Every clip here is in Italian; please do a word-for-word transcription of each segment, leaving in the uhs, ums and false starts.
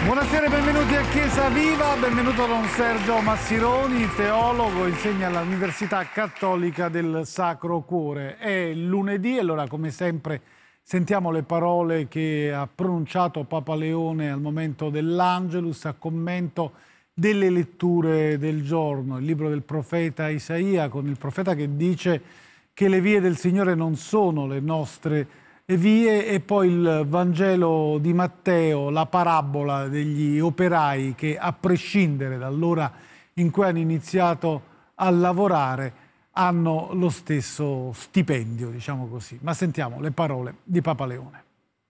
Buonasera e benvenuti a Chiesa Viva, benvenuto Don Sergio Massironi, teologo, insegna all'Università Cattolica del Sacro Cuore. È lunedì e allora, come sempre, sentiamo le parole che ha pronunciato Papa Leone al momento dell'Angelus a commento delle letture del giorno, il libro del profeta Isaia, con il profeta che dice che le vie del Signore non sono le nostre vie, e poi il Vangelo di Matteo, la parabola degli operai che, a prescindere dall'ora in cui hanno iniziato a lavorare, hanno lo stesso stipendio, diciamo così. Ma sentiamo le parole di Papa Leone.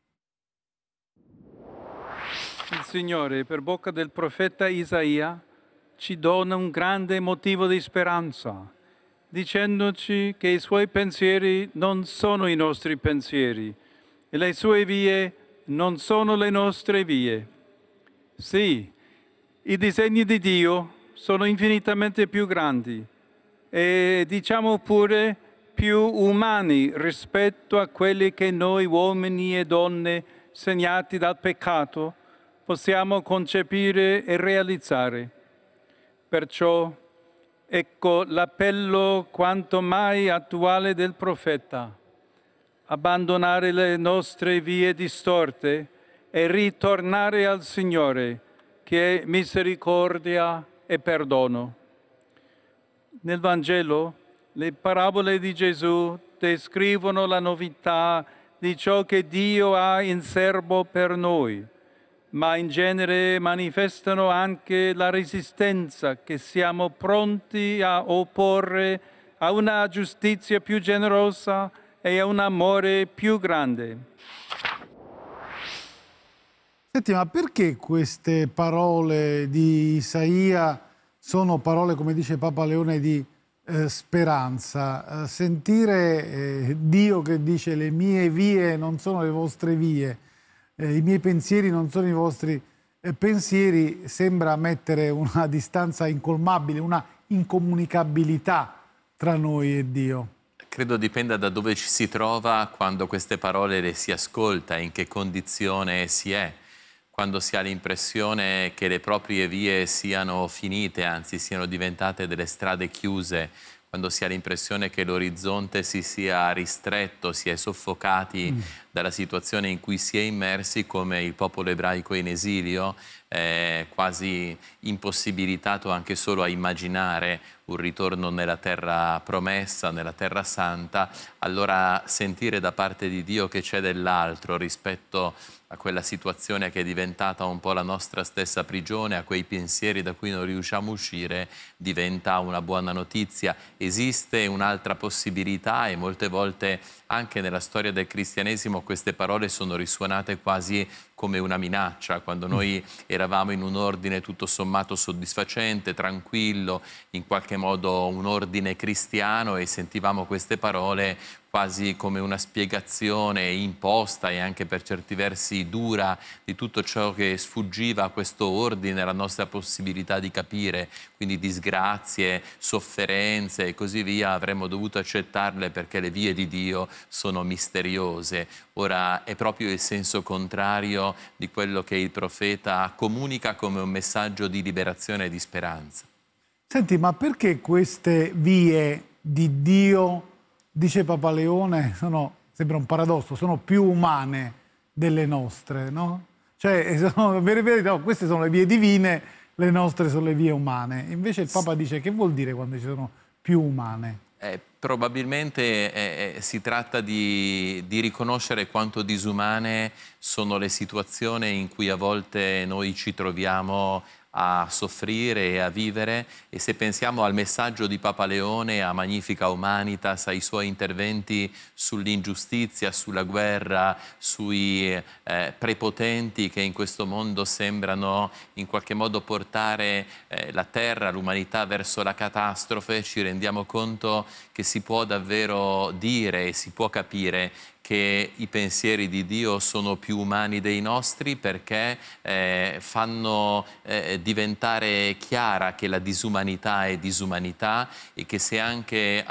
Il Signore, per bocca del profeta Isaia, ci dona un grande motivo di speranza, dicendoci che i suoi pensieri non sono i nostri pensieri e le sue vie non sono le nostre vie. Sì, i disegni di Dio sono infinitamente più grandi e, diciamo pure, più umani rispetto a quelli che noi uomini e donne segnati dal peccato possiamo concepire e realizzare. Perciò ecco l'appello quanto mai attuale del profeta: abbandonare le nostre vie distorte e ritornare al Signore, che è misericordia e perdono. Nel Vangelo, le parabole di Gesù descrivono la novità di ciò che Dio ha in serbo per noi, ma in genere manifestano anche la resistenza che siamo pronti a opporre a una giustizia più generosa e a un amore più grande. Senti, ma perché queste parole di Isaia sono parole, come dice Papa Leone, di eh, speranza? Eh, sentire eh, Dio che dice le mie vie non sono le vostre vie, Eh, i miei pensieri non sono i vostri eh, pensieri, sembra mettere una distanza incolmabile, una incomunicabilità tra noi e Dio. Credo dipenda da dove ci si trova quando queste parole le si ascolta, in che condizione si è, quando si ha l'impressione che le proprie vie siano finite, anzi siano diventate delle strade chiuse, quando si ha l'impressione che l'orizzonte si sia ristretto, si è soffocati mm. dalla situazione in cui si è immersi, come il popolo ebraico in esilio, eh, quasi impossibilitato anche solo a immaginare un ritorno nella terra promessa, nella terra santa. Allora sentire da parte di Dio che c'è dell'altro rispetto a quella situazione che è diventata un po' la nostra stessa prigione, a quei pensieri da cui non riusciamo a uscire, diventa una buona notizia. Esiste un'altra possibilità e molte volte anche nella storia del cristianesimo queste parole sono risuonate quasi come una minaccia, quando noi eravamo in un ordine tutto sommato soddisfacente, tranquillo, in qualche modo un ordine cristiano, e sentivamo queste parole quasi come una spiegazione imposta e anche per certi versi dura di tutto ciò che sfuggiva a questo ordine, la nostra possibilità di capire, quindi disgrazie, sofferenze e così via, avremmo dovuto accettarle perché le vie di Dio sono misteriose. Ora è proprio il senso contrario di quello che il profeta comunica come un messaggio di liberazione e di speranza. Senti, ma perché queste vie di Dio, dice Papa Leone, sono, sembra un paradosso, sono più umane delle nostre, no? Cioè, sono, vere, vere, no, queste sono le vie divine, le nostre sono le vie umane. Invece il Papa dice, che vuol dire quando ci sono più umane? Eh, probabilmente eh, eh, si tratta di, di riconoscere quanto disumane sono le situazioni in cui a volte noi ci troviamo a soffrire e a vivere, e se pensiamo al messaggio di Papa Leone, a Magnificat Humanitas, ai suoi interventi sull'ingiustizia, sulla guerra, sui eh, prepotenti che in questo mondo sembrano in qualche modo portare eh, la terra, l'umanità verso la catastrofe, ci rendiamo conto che si può davvero dire e si può capire che i pensieri di Dio sono più umani dei nostri, perché eh, fanno eh, diventare chiara che la disumanità è disumanità, e che se anche